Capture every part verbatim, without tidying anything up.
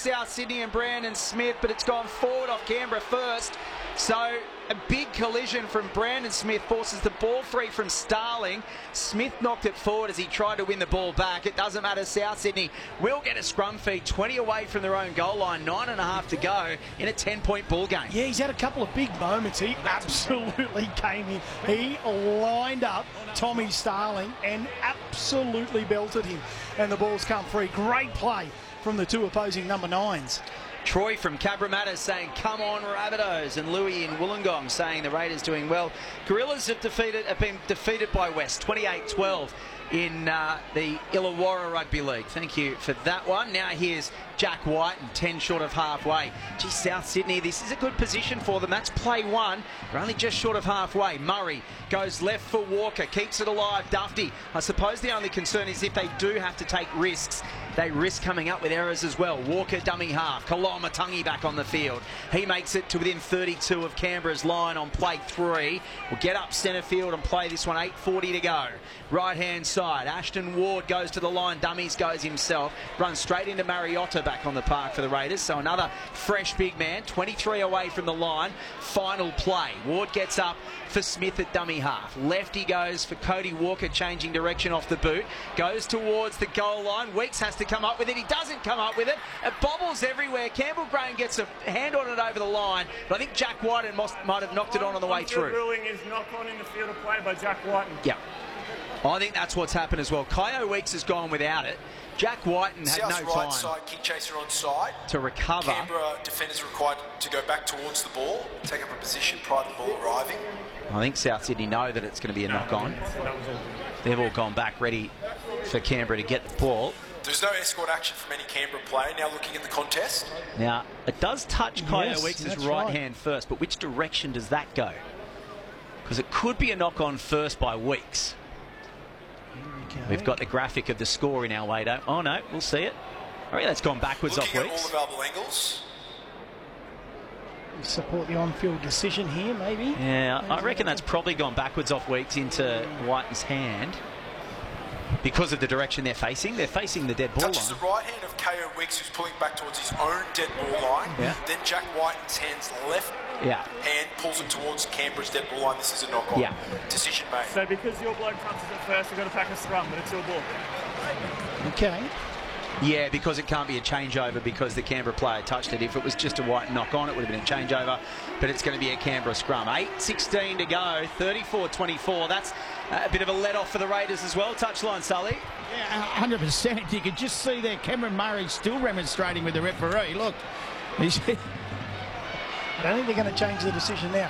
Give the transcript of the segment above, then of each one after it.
South Sydney and Brandon Smith, but it's gone forward off Canberra first. So a big collision from Brandon Smith forces the ball free from Starling. Smith knocked it forward as he tried to win the ball back. It doesn't matter. South Sydney will get a scrum feed, twenty away from their own goal line, nine and a half to go in a ten-point ball game. Yeah, he's had a couple of big moments. He absolutely came in. He lined up Tommy Starling and absolutely belted him. And the ball's come free. Great play from the two opposing number nines. Troy from Cabramatta saying, come on Rabbitohs, and Louis in Wollongong saying the Raiders doing well. Gorillas have defeated have been defeated by West twenty-eight twelve in uh, the Illawarra Rugby League. Thank you for that one. Now here's Jack White and ten short of halfway. Gee, South Sydney, this is a good position for them. That's play one. They're only just short of halfway. Murray goes left for Walker, keeps it alive. Dufty. I suppose the only concern is if they do have to take risks, they risk coming up with errors as well. Walker dummy half. Koloamatangi back on the field. He makes it to within thirty-two of Canberra's line on play three. We'll get up centre field and play this one. eight forty to go. Right hand side. Ashton Ward goes to the line. Dummies goes himself. Runs straight into Mariota back on the park for the Raiders. So another fresh big man. twenty-three away from the line. Final play. Ward gets up for Smith at dummy half. Lefty goes for Cody Walker, changing direction off the boot. Goes towards the goal line. Weeks has to come up with it. He doesn't come up with it. It bobbles everywhere. Campbell Graham gets a hand on it over the line. But I think Jack Whiten might have knocked it on on the way through. Ruling is knock on in the field of play by Jack Whiten. Yeah. I think that's what's happened as well. Kyo Weeks has gone without it. Jack Whiten had South's no right time side, kick chaser on side. to recover. Canberra defenders are required to go back towards the ball, take up a position prior to the ball arriving. I think South Sydney know that it's going to be a knock-on. They've all gone back ready for Canberra to get the ball. There's no escort action from any Canberra player. Now looking at the contest. Now, it does touch Kyo Yes, Weeks' that's right, right. hand first, but which direction does that go? Because it could be a knock-on first by Weeks. We've got the graphic of the score in our way. Oh, no, we'll see it. I reckon that's gone backwards Looking off at Weeks. all available angles. Support the on-field decision here, maybe. Yeah, I reckon that's probably gone backwards off Weeks into Whiten's hand because of the direction they're facing. They're facing the dead ball Touches line. the right hand of K O Weeks, who's pulling back towards his own dead ball line. Yeah. Then Jack Whiten's hands left Yeah. hand pulls it towards Canberra's dead ball line. This is a knock-on. Yeah. Decision made. So because your bloke punches it first, you've got to pack a scrum, but it's your ball. Okay. Yeah, because it can't be a changeover because the Canberra player touched it. If it was just a White knock-on, it would have been a changeover, but it's going to be a Canberra scrum. eight sixteen to go, thirty-four twenty-four. That's a bit of a let-off for the Raiders as well. Touchline, Sully. Yeah, one hundred percent. You could just see there Cameron Murray still remonstrating with the referee. Look, he's... I don't think they're going to change the decision now.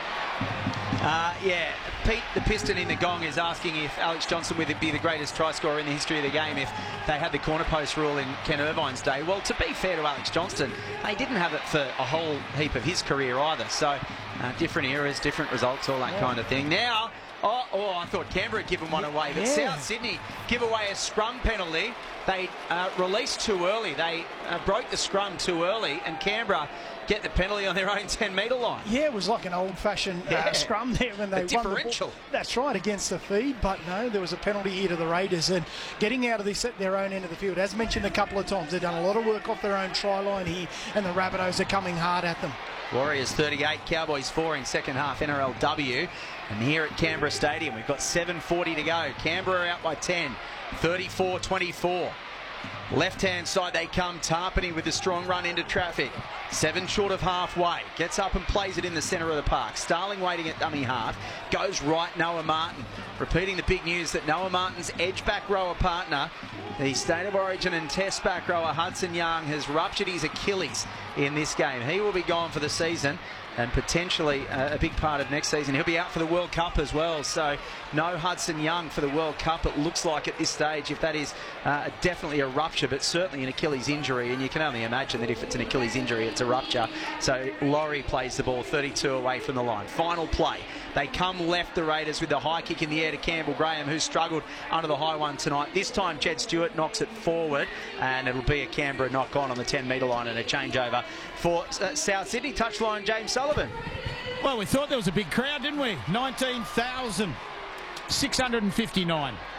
Uh, yeah, Pete, the Piston in the gong, is asking if Alex Johnson would be the greatest try scorer in the history of the game if they had the corner post rule in Ken Irvine's day. Well, to be fair to Alex Johnston, they didn't have it for a whole heap of his career either. So, uh, different eras, different results, all that yeah. kind of thing. Now, oh, oh, I thought Canberra had given one away, but Yeah. South Sydney give away a scrum penalty. They uh, released too early. They uh, broke the scrum too early, and Canberra get the penalty on their own ten metre line. Yeah, it was like an old-fashioned Yeah. uh, scrum there when they A won the ball. differential. That's right, against the feed, but no, there was a penalty here to the Raiders, and getting out of this at their own end of the field. As mentioned a couple of times, they've done a lot of work off their own try line here, and the Rabbitohs are coming hard at them. Warriors thirty-eight, Cowboys four in second half N R L W. And here at Canberra Stadium, we've got seven forty to go. Canberra out by ten, thirty-four twenty-four. Left-hand side they come, Tarpany with a strong run into traffic. Seven short of halfway. Gets up and plays it in the centre of the park. Starling waiting at dummy half. Goes right, Noah Martin. Repeating the big news that Noah Martin's edge back rower partner, the State of Origin and Test back rower Hudson Young, has ruptured his Achilles in this game. He will be gone for the season and potentially uh, a big part of next season. He'll be out for the World Cup as well. So no Hudson Young for the World Cup, it looks like at this stage, if that is uh, definitely a rupture, but certainly an Achilles injury. And you can only imagine that if it's an Achilles injury, it's a rupture. So Laurie plays the ball thirty-two away from the line. Final play. They come left, the Raiders, with the high kick in the air to Campbell Graham, who's struggled under the high one tonight. This time Jed Stewart knocks it forward, and it'll be a Canberra knock-on on the ten metre line and a changeover for uh, South Sydney. Touchline, James Sullivan. Well, we thought there was a big crowd, didn't we? nineteen thousand six hundred fifty-nine.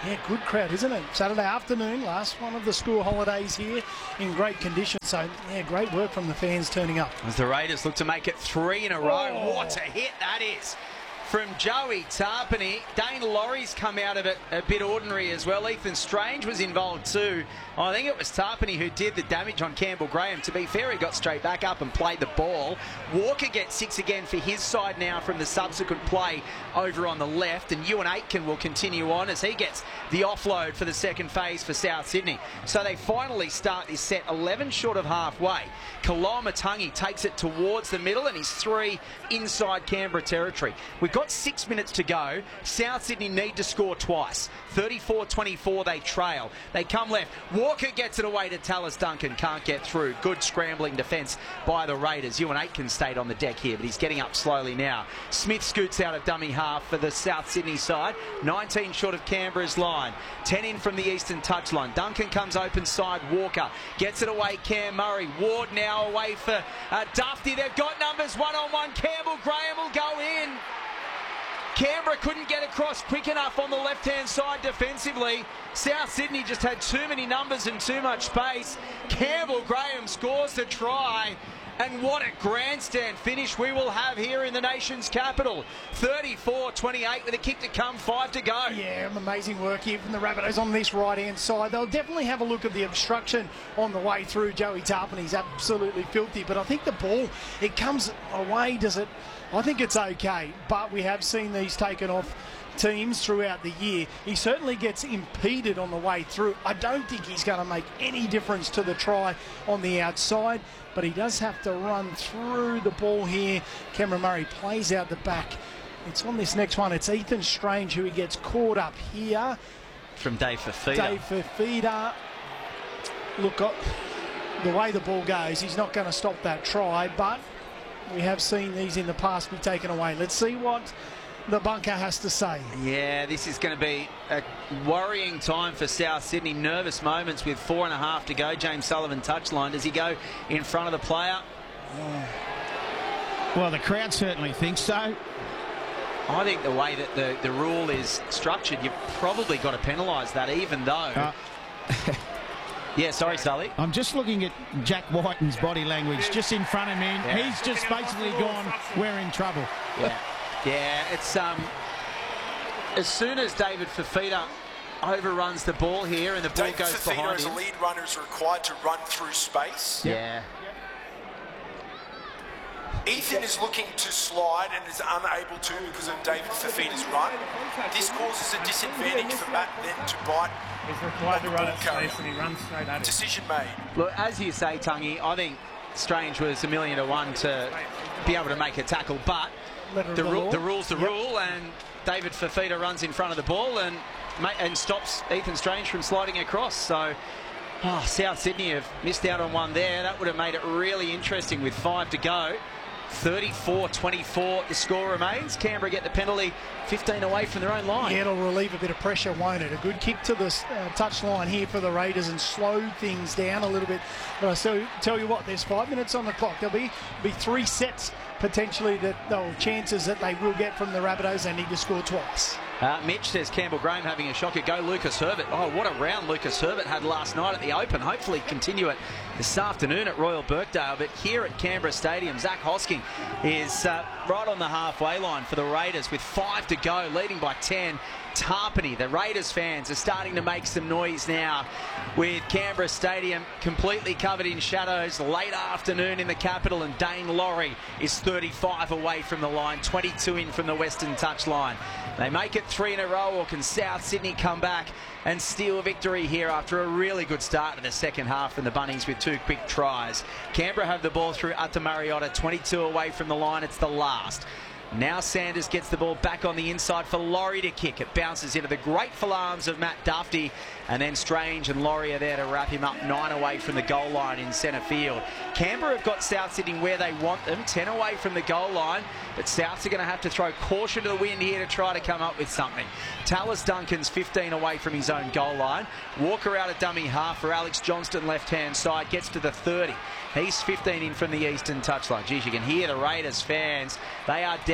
Yeah, good crowd, isn't it? Saturday afternoon, last one of the school holidays here in great condition. So, yeah, great work from the fans turning up. As the Raiders look to make it three in a row. Oh. What a hit that is from Joey Tarpany. Dane Laurie's come out of it a bit ordinary as well. Ethan Strange was involved too. I think it was Tarpany who did the damage on Campbell Graham. To be fair, he got straight back up and played the ball. Walker gets six again for his side now from the subsequent play over on the left. And Ewan Aitken will continue on as he gets the offload for the second phase for South Sydney. So they finally start this set eleven short of halfway. Kalamatangi takes it towards the middle and he's three inside Canberra territory. We've got six minutes to go. South Sydney need to score twice. thirty-four twenty-four they trail. They come left. Walker gets it away to Tallis Duncan. Can't get through. Good scrambling defence by the Raiders. Ewan Aitken stayed on the deck here, but he's getting up slowly now. Smith scoots out of dummy half for the South Sydney side. nineteen short of Canberra's line. ten in from the eastern touchline. Duncan comes open side. Walker gets it away. Cam Murray. Ward now away for uh, Dufty. They've got numbers one on one. Campbell Graham will go in. Canberra couldn't get across quick enough on the left-hand side defensively. South Sydney just had too many numbers and too much space. Campbell Graham scores the try. And what a grandstand finish we will have here in the nation's capital. thirty-four twenty-eight with a kick to come, five to go. Yeah, amazing work here from the Rabbitohs on this right-hand side. They'll definitely have a look at the obstruction on the way through. Joey Tarpany's absolutely filthy, but I think the ball, it comes away, does it? I think it's okay, but we have seen these taken off teams throughout the year. He certainly gets impeded on the way through. I don't think he's going to make any difference to the try on the outside, but he does have to run through the ball here. Cameron Murray plays out the back. It's on this next one. It's Ethan Strange who he gets caught up here. From Dave Fafita. Dave Fafita. Look, the way the ball goes, he's not going to stop that try, but we have seen these in the past be taken away. Let's see what the bunker has to say. Yeah, this is going to be a worrying time for South Sydney. Nervous moments with four and a half to go. James Sullivan touchline. Does he go in front of the player? Oh. Well, the crowd certainly thinks so. I think the way that the, the rule is structured, you've probably got to penalise that, even though... Uh. Yeah, sorry, Sully. I'm just looking at Jack Whiten's body language just in front of me. Yeah. He's just basically gone, we're in trouble. Yeah, yeah. It's um, as soon as David Fafita overruns the ball here and the ball David goes Fafita behind as him. a lead runner is required to run through space. Yeah. Ethan is looking to slide and is unable to because of David Fafita's run. This causes a disadvantage for Matt then to bite. He's required to run at space and he runs straight at it. Decision made. Look, as you say, Tungy, I think Strange was a million to one to be able to make a tackle, but the, ru the rule's the yep. rule, and David Fafita runs in front of the ball and and stops Ethan Strange from sliding across. So oh, South Sydney have missed out on one there. That would have made it really interesting with five to go. thirty-four twenty-four the score remains. Canberra get the penalty, fifteen away from their own line. Yeah, it'll relieve a bit of pressure, won't it? A good kick to the uh, touch line here for the Raiders and slow things down a little bit. But I so, tell you what, there's five minutes on the clock. There'll be, be three sets potentially, that oh, chances that they will get from the Rabbitohs. They need to score twice. Uh, Mitch says Campbell Graham having a shocker. Go Lucas Herbert. Oh, what a round Lucas Herbert had last night at the Open. Hopefully continue it this afternoon at Royal Birkdale. But here at Canberra Stadium, Zach Hosking is uh, right on the halfway line for the Raiders with five to go, leading by ten. Tarpany, the Raiders fans are starting to make some noise now with Canberra Stadium completely covered in shadows. Late afternoon in the capital, and Dane Laurie is thirty-five away from the line, twenty-two in from the western touchline. They make it three in a row, or can South Sydney come back and steal a victory here after a really good start to the second half from the Bunnies with two quick tries? Canberra have the ball through Ata Mariota, twenty-two away from the line. It's the last. Now Sanders gets the ball back on the inside for Laurie to kick. It bounces into the grateful arms of Matt Dufty, and then Strange and Laurie are there to wrap him up, nine away from the goal line in centre field. Canberra have got South Sydney where they want them, ten away from the goal line, but Souths are going to have to throw caution to the wind here to try to come up with something. Tallis Duncan's fifteen away from his own goal line. Walker out at dummy half for Alex Johnston, left-hand side, gets to the thirty. He's fifteen in from the eastern touchline. Geez, you can hear the Raiders fans. They are desperate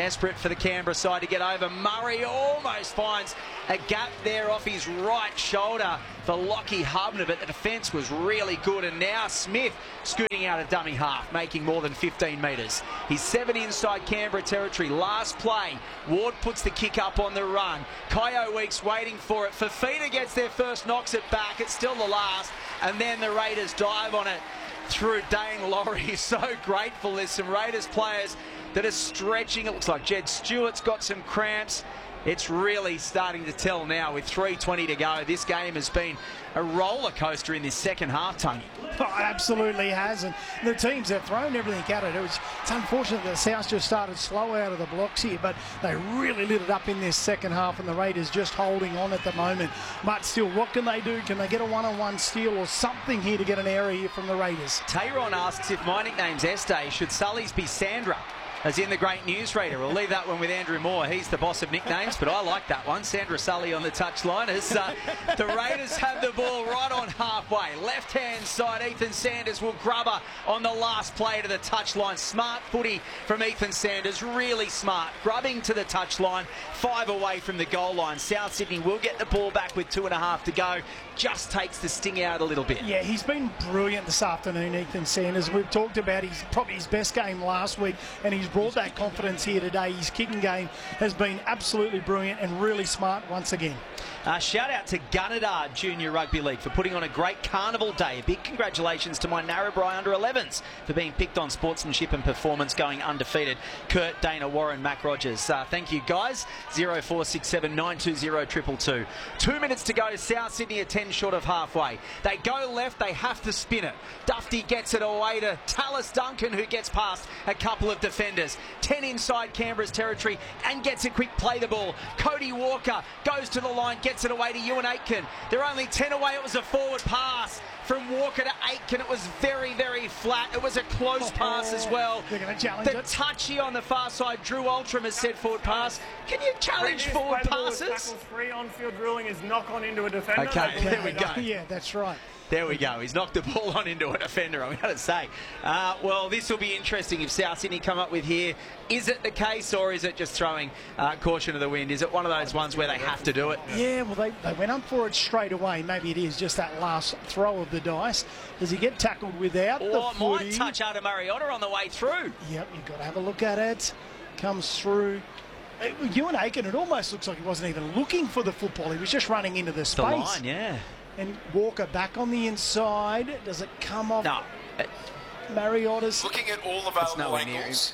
desperate for the Canberra side to get over. Murray almost finds a gap there off his right shoulder for Lockie Hubner, but the defence was really good. And now Smith scooting out a dummy half, making more than fifteen metres. He's seven inside Canberra territory. Last play, Ward puts the kick up on the run. Kyo Weeks waiting for it. Fifita gets there first, knocks it back. It's still the last. And then the Raiders dive on it through Dane Laurie. So grateful. There's some Raiders players that are stretching. It looks like Jed Stewart's got some cramps. It's really starting to tell now with three twenty to go. This game has been a roller coaster in this second half, Tony. Oh, absolutely has, and the teams have thrown everything at it. It was, it's unfortunate that the South just started slow out of the blocks here, but they really lit it up in this second half, and the Raiders just holding on at the moment. But still, what can they do? Can they get a one-on-one steal or something here to get an error here from the Raiders? Tayron asks if my nickname's Este, should Sully's be Sandra? As in the great newsreader. We'll leave that one with Andrew Moore. He's the boss of nicknames, but I like that one. Sandra Sully on the touchline as uh, the Raiders have the ball right on halfway. Left-hand side, Ethan Sanders will grub her on the last play to the touchline. Smart footy from Ethan Sanders, really smart. Grubbing to the touchline, five away from the goal line. South Sydney will get the ball back with two and a half to go. Just takes the sting out a little bit. Yeah, he's been brilliant this afternoon, Ethan Sanders. We've talked about his probably his best game last week, and he's brought that confidence here today. His kicking game has been absolutely brilliant and really smart once again. Uh, shout out to Gunnedah Junior Rugby League for putting on a great carnival day. A big congratulations to my Narrabri under elevens for being picked on sportsmanship and performance, going undefeated. Kurt, Dana, Warren, Mac Rogers. Uh, thank you, guys. zero four six seven nine two zero two two two. Two minutes to go. South Sydney are ten short of halfway. They go left. They have to spin it. Dufty gets it away to Tallis Duncan, who gets past a couple of defenders. ten inside Canberra's territory and gets a quick play the ball. Cody Walker goes to the line, gets it away to Ewan Aitken. They're only ten away. It was a forward pass from Walker to Aitken. It was very, very flat. It was a close pass as well. They're going to challenge the it. touchy on the far side. Drew Altram has said forward pass. Can you challenge Previous forward play the ball with passes? tackles free, on-field ruling is knock on into a defender. Okay, there we go. Yeah, that's right. There we go. He's knocked the ball on into a defender, I'm going to say. Uh, well, this will be interesting if South Sydney come up with here. Is it the case, or is it just throwing uh, caution to the wind? Is it one of those ones where they have to do it? Yeah, well, they, they went up for it straight away. Maybe it is just that last throw of the dice. Does he get tackled without or the might footy? touch Ada Mariota on the way through. Yep, you've got to have a look at it. Comes through. It, Ewan Aitken, it almost looks like he wasn't even looking for the football. He was just running into the space. The line, yeah. And Walker back on the inside. Does it come off? No. It, Mariota's Looking at all available nowhere near angles.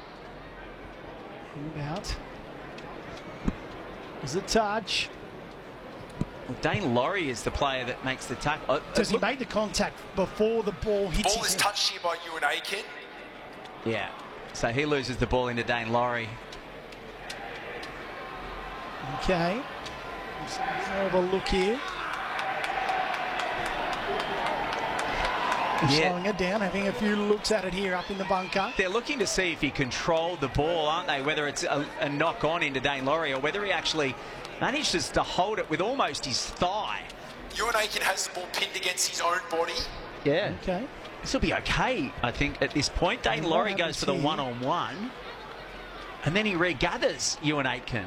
out. There's a touch. well, Dane Laurie is the player that makes the tackle. Uh, Does he look, make the contact before the ball hits Ball his is head? touched here by Ewan Aitken. Yeah. So he loses the ball into Dane Laurie. Okay. Let's have a look here. Yeah. Slowing it down, having a few looks at it here up in the bunker. They're looking to see if he controlled the ball, aren't they? Whether it's a, a knock on into Dane Laurie or whether he actually manages to hold it with almost his thigh. Ewan Aitken has the ball pinned against his own body. Yeah. Okay. This will be okay, I think, at this point. Dane And what Laurie goes happens for the here? one-on-one. And then he regathers Ewan Aitken.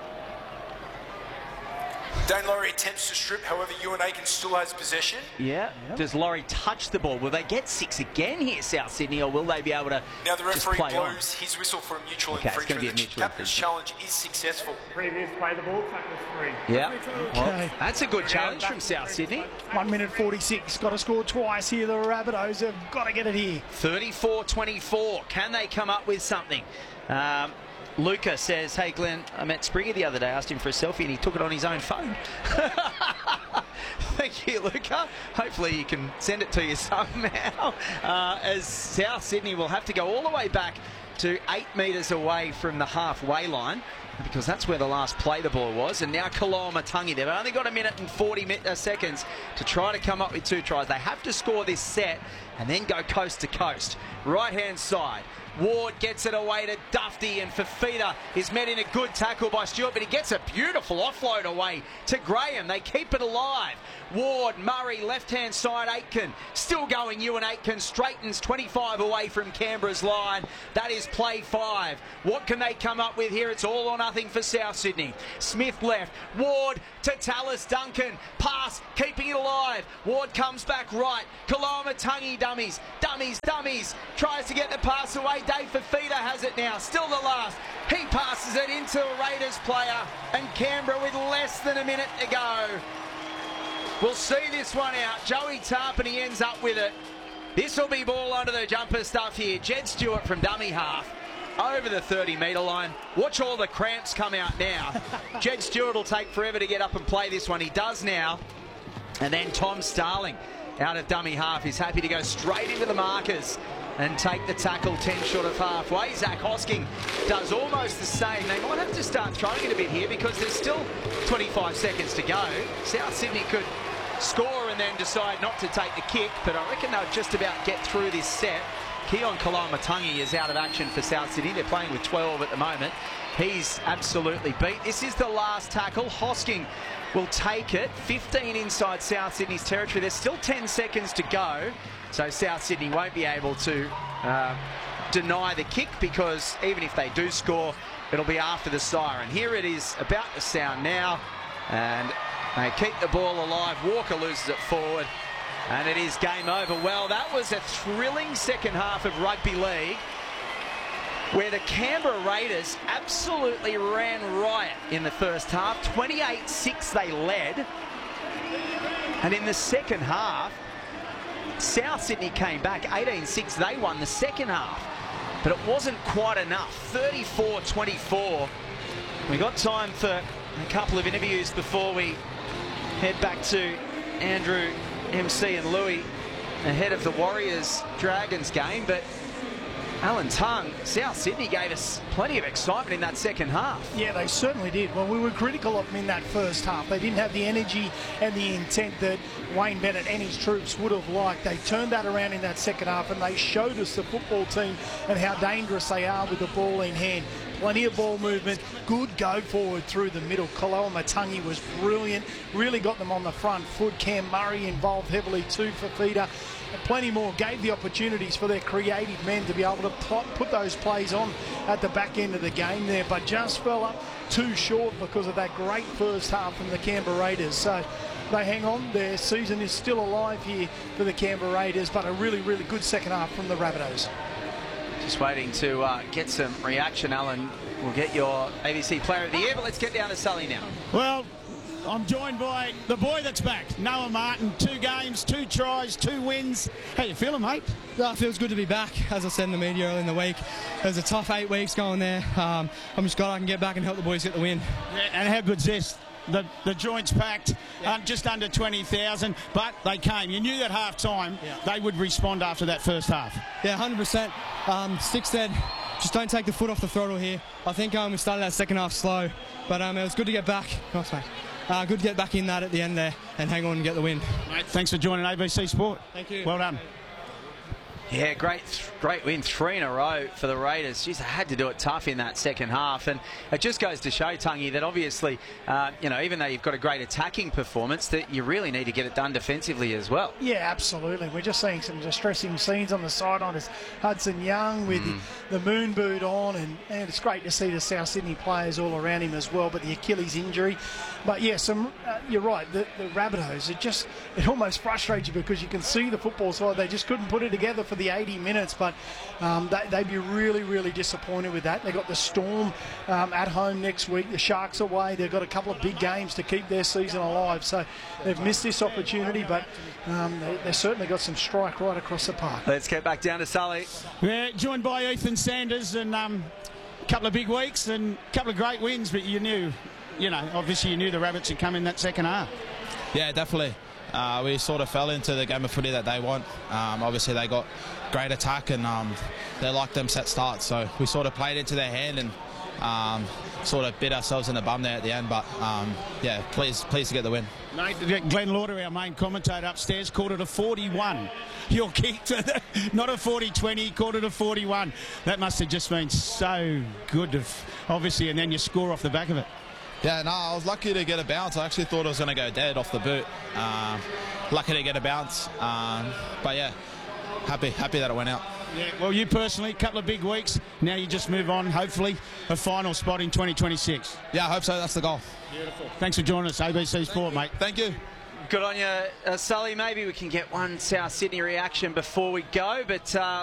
Dane Laurie attempts to strip, however, Ewan Aitken still has possession. Yeah. Yep. Does Laurie touch the ball? Will they get six again here, South Sydney, or will they be able to Now the just referee play on? blows his whistle for a mutual Okay, it's infringement. gonna be a The mutual captain's infringement. challenge is successful. Previous play the ball, tackles free. Yeah. Well, Okay. that's a good challenge from South Sydney. One minute forty-six. Got to score twice here. The Rabbitohs have got to get it here. thirty-four twenty-four. Can they come up with something? Um, Luca says, hey, Glenn, I met Springer the other day, asked him for a selfie, and he took it on his own phone. Thank you, Luca. Hopefully you can send it to you somehow. Uh, as South Sydney will have to go all the way back to eight metres away from the halfway line. because that's where the last play the ball was. And now Koloamatangi, they've only got a minute and forty mi uh, seconds to try to come up with two tries. They have to score this set and then go coast to coast. Right-hand side. Ward gets it away to Dufty, and Fifita is met in a good tackle by Stewart, but he gets a beautiful offload away to Graham. They keep it alive. Ward, Murray, left-hand side, Aitken. Still going, Ewan Aitken straightens twenty-five away from Canberra's line. That is play five. What can they come up with here? It's all or nothing for South Sydney. Smith left. Ward to Tallis Duncan. Pass, keeping it alive. Ward comes back right. Koloamatangi dummies. Dummies, dummies. Tries to get the pass away. Dave Fifita has it now. Still the last. He passes it into a Raiders player, and Canberra with less than a minute to go. We'll see this one out. Joey Tarpany ends up with it. This will be ball under the jumper stuff here. Jed Stewart from dummy half over the thirty metre line. Watch all the cramps come out now. Jed Stewart will take forever to get up and play this one. He does now. And then Tom Starling out of dummy half is happy to go straight into the markers and take the tackle ten short of halfway. Zach Hosking does almost the same. They might have to start throwing it a bit here because there's still twenty-five seconds to go. South Sydney could score and then decide not to take the kick, but I reckon they'll just about get through this set. Keon Koloamatangi is out of action for South Sydney. They're playing with twelve at the moment. He's absolutely beat. This is the last tackle. Hosking will take it. fifteen inside South Sydney's territory. There's still ten seconds to go. So South Sydney won't be able to uh, deny the kick, because even if they do score, it'll be after the siren. Here it is about to sound now, and they keep the ball alive. Walker loses it forward, and it is game over. Well, that was a thrilling second half of rugby league, where the Canberra Raiders absolutely ran riot in the first half. twenty-eight six they led, and in the second half, South Sydney came back. eighteen six they won the second half, but it wasn't quite enough. thirty-four twenty-four. We got time for a couple of interviews before we head back to Andrew, M C and Louis ahead of the Warriors Dragons game, but Alan Tongue, South Sydney gave us plenty of excitement in that second half. Yeah, they certainly did. Well, we were critical of them in that first half. They didn't have the energy and the intent that Wayne Bennett and his troops would have liked. They turned that around in that second half, and they showed us, the football team, and how dangerous they are with the ball in hand. Plenty of ball movement, good go forward through the middle. Koloamatangi was brilliant, really got them on the front foot. Cam Murray involved heavily too for Fifita. And plenty more, gave the opportunities for their creative men to be able to put those plays on at the back end of the game there, but just fell up too short because of that great first half from the Canberra Raiders. So they hang on. Their season is still alive here for the Canberra Raiders, but a really, really good second half from the Rabbitohs. Just waiting to uh, get some reaction, Alan. We'll get your A B C Player of the Year, but let's get down to Sully now. Well, I'm joined by the boy that's back, Noah Martin. Two games, two tries, two wins. How you feeling, mate? Yeah, it feels good to be back. As I said in the media early in the week, it was a tough eight weeks going there. Um, I'm just glad I can get back and help the boys get the win. Yeah, and how good's this? The, the joints packed, yeah. um, just under twenty thousand, but they came. You knew that half time yeah. they would respond after that first half. Yeah, one hundred percent. Um, Stick said, just don't take the foot off the throttle here. I think um, we started that second half slow, but um, it was good to get back. Nice, mate. Uh, good to get back in that at the end there and hang on and get the win. Mate, thanks for joining A B C Sport. Thank you. Well done. Yeah, great great win, three in a row for the Raiders. Jeez, they had to do it tough in that second half, and it just goes to show, Tungy, that obviously, uh, you know, even though you've got a great attacking performance, that you really need to get it done defensively as well. Yeah, absolutely. We're just seeing some distressing scenes on the sideline as Hudson Young with mm. the, the moon boot on, and, and it's great to see the South Sydney players all around him as well, but the Achilles injury. But yeah, some uh, you're right, the, the Rabbitohs, it just, it almost frustrates you because you can see the football side, they just couldn't put it together for the eighty minutes, but um, they, they'd be really, really disappointed with that. They got the Storm um, at home next week, the Sharks away. They've got a couple of big games to keep their season alive, so they've missed this opportunity, but um, they, they certainly got some strike right across the park. Let's get back down to Sully. Yeah, joined by Ethan Sanders, and um, a couple of big weeks and a couple of great wins, but you knew, you know, obviously you knew the Rabbits would come in that second half. Yeah, definitely. Uh, we sort of fell into the game of footy that they want. Um, obviously, they got great attack, and um, they like them set starts. So we sort of played into their hand, and Um, sort of bit ourselves in the bum there at the end, but um, yeah, pleased, pleased to get the win. Mate, Glenn Lauder, our main commentator upstairs, called it a forty-one. Your kick, not a forty twenty, called it a forty-one. That must have just been so good, to, obviously, and then you score off the back of it. Yeah, no, I was lucky to get a bounce. I actually thought I was going to go dead off the boot. Um, lucky to get a bounce, um, but yeah, happy, happy that it went out. Yeah, well, you personally, a couple of big weeks. Now you just move on, hopefully, a final spot in twenty twenty-six. Yeah, I hope so. That's the goal. Beautiful. Thanks for joining us, A B C Sport, mate. Thank you. Good on you, uh, Sully. Maybe we can get one South Sydney reaction before we go, but... Uh